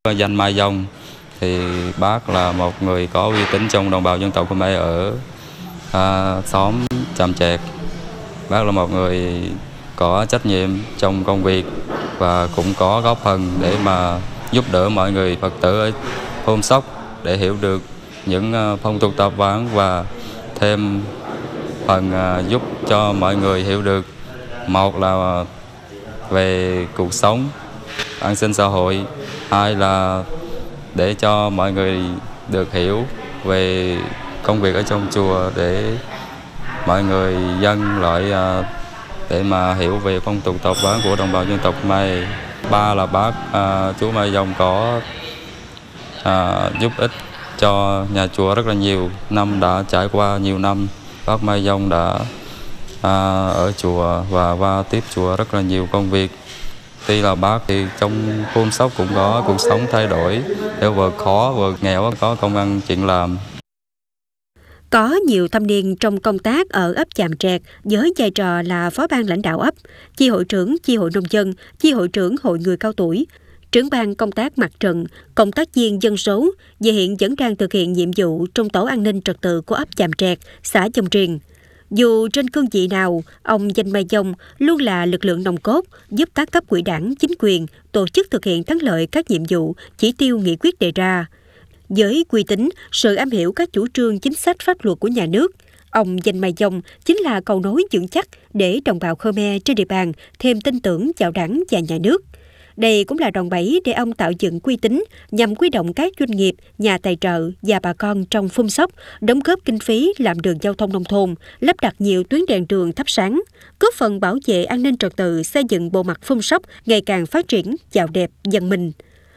Danh Mai Dông thì bác là một người có uy tín trong đồng bào dân tộc Khmer ở xóm Tràm Trẹt. Bác là một người có trách nhiệm trong công việc và cũng có góp phần để mà giúp đỡ mọi người Phật tử ở Phun Sóc để hiểu được những phong tục tập quán và thêm phần giúp cho mọi người hiểu được, một là về cuộc sống, an sinh xã hội, hai là để cho mọi người được hiểu về công việc ở trong chùa để mọi người dân lại để mà hiểu về phong tục tập quán của đồng bào dân tộc Khmer. Ba là bác chú Mai Dông có giúp ích cho nhà chùa rất là nhiều năm, đã trải qua nhiều năm bác Mai Dông đã ở chùa và qua tiếp chùa rất là nhiều công việc. Tuy là bác thì trong Phun Sóc cũng có cuộc sống thay đổi, theo vừa khó vừa nghèo có công ăn chuyện làm. Có nhiều thâm niên trong công tác ở ấp Tràm Trẹt với vai trò là phó ban lãnh đạo ấp, chi hội trưởng chi hội nông dân, chi hội trưởng hội người cao tuổi, trưởng ban công tác mặt trận, cộng tác viên dân số, và hiện vẫn đang thực hiện nhiệm vụ trong tổ an ninh trật tự của ấp Tràm Trẹt, xã Dông Riềng. Dù trên cương vị nào, ông Danh Mai Dông luôn là lực lượng nòng cốt giúp các cấp ủy đảng, chính quyền tổ chức thực hiện thắng lợi các nhiệm vụ, chỉ tiêu nghị quyết đề ra. Với uy tín, sự am hiểu các chủ trương chính sách pháp luật của nhà nước, ông Danh Mai Dông chính là cầu nối vững chắc để đồng bào Khmer trên địa bàn thêm tin tưởng vào Đảng và nhà nước. Đây cũng là đòn bẩy để ông tạo dựng uy tín nhằm huy động các doanh nghiệp, nhà tài trợ và bà con trong Phun Sóc đóng góp kinh phí làm đường giao thông nông thôn, lắp đặt nhiều tuyến đèn đường thắp sáng, góp phần bảo vệ an ninh trật tự, xây dựng bộ mặt Phun Sóc ngày càng phát triển, giàu đẹp, văn minh.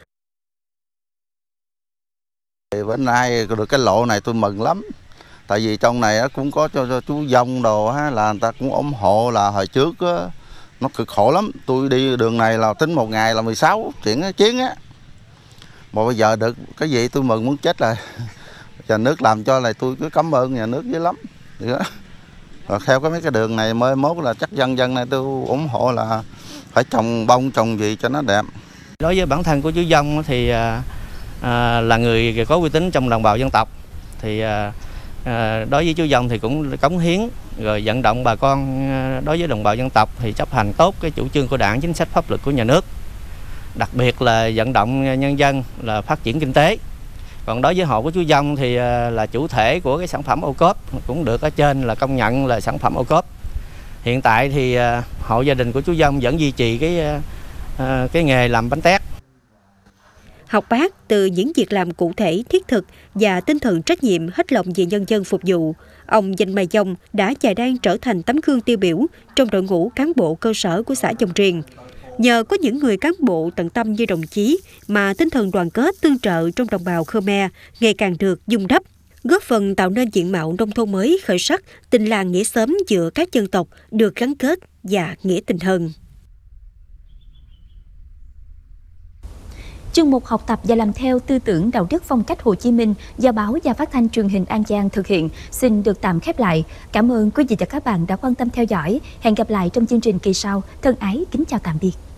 Bữa nay được cái lộ này tôi mừng lắm. Tại vì trong này cũng có cho chú Dông đồ là người ta cũng ủng hộ. Là hồi trước nó cực khổ lắm. Tôi đi đường này là tính một ngày là 16 chuyến á. Mà bây giờ được cái gì tôi mừng muốn chết rồi. Nhà nước làm cho này tôi cứ cảm ơn nhà nước dữ lắm. Và theo mấy cái đường này mới mốt là chắc dân này tôi ủng hộ là phải trồng bông trồng gì cho nó đẹp. Đối với bản thân của chú Dông thì là người có uy tín trong đồng bào dân tộc, thì đối với chú Dông thì cũng cống hiến rồi vận động bà con đối với đồng bào dân tộc thì chấp hành tốt cái chủ trương của Đảng, chính sách pháp luật của nhà nước, đặc biệt là vận động nhân dân là phát triển kinh tế. Còn đối với hộ của chú Dông thì là chủ thể của cái sản phẩm ô cốp, cũng được ở trên là công nhận là sản phẩm ô cốp. Hiện tại thì hộ gia đình của chú Dông vẫn duy trì cái nghề làm bánh tét. Học bác từ những việc làm cụ thể, thiết thực và tinh thần trách nhiệm hết lòng vì nhân dân phục vụ, ông Danh Mai Dông đã và đang trở thành tấm gương tiêu biểu trong đội ngũ cán bộ cơ sở của xã Dông Riềng. Nhờ có những người cán bộ tận tâm như đồng chí mà tinh thần đoàn kết tương trợ trong đồng bào Khmer ngày càng được vun đắp, góp phần tạo nên diện mạo nông thôn mới khởi sắc, tình làng nghĩa xóm giữa các dân tộc được gắn kết và nghĩa tình hơn. Chương mục học tập và làm theo tư tưởng đạo đức phong cách Hồ Chí Minh do Báo và Phát thanh Truyền hình An Giang thực hiện xin được tạm khép lại. Cảm ơn quý vị và các bạn đã quan tâm theo dõi. Hẹn gặp lại trong chương trình kỳ sau. Thân ái kính chào tạm biệt.